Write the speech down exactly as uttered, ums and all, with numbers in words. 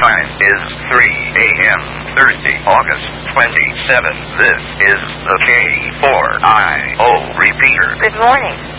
time is three a m Thursday, August twenty-seventh. This is the K four I O repeater. Good morning.